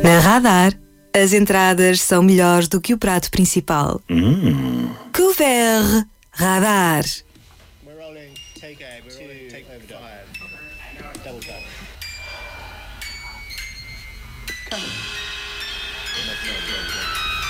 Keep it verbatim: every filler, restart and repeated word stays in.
Na Radar, as entradas são melhores do que o prato principal. Hum. Couvert Radar. We're rolling. Take a two. Take overdrive. Double tap. Come.